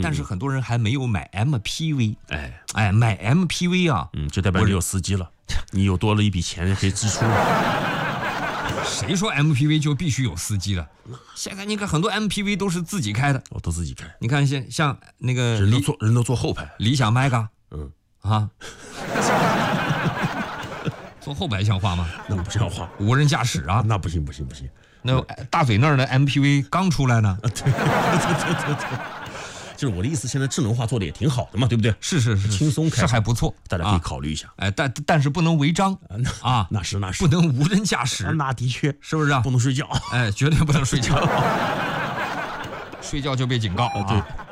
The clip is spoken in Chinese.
但是很多人还没有买 MPV。 哎， 买 MPV 啊， 这代表你有司机了，你有多了一笔钱可以支出了。 谁说 MPV 就必须有司机了？现在你看很多 MPV 都是自己开的， 我都自己开。 你看像那个人都坐后排， 理想 Mega， 坐后排像话吗？ 那不像话， 无人驾驶啊， 那不行。 那大嘴那儿的 MPV 刚出来呢。 对，就是我的意思，现在智能化做的也挺好的嘛，对不对？ 是轻松开， 是还不错， 大家可以考虑一下。 但是不能违章啊， 那是不能无人驾驶， 那的确是不是啊？ 不能睡觉， 绝对不能睡觉，睡觉就被警告啊。 对。